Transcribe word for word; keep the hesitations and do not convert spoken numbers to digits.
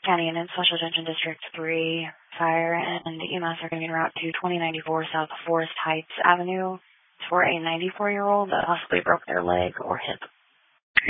County and in Special Attention District three, fire and E M S are going to be en route to twenty ninety-four South Forest Heights Avenue for a ninety-four-year-old that possibly broke their leg or hip.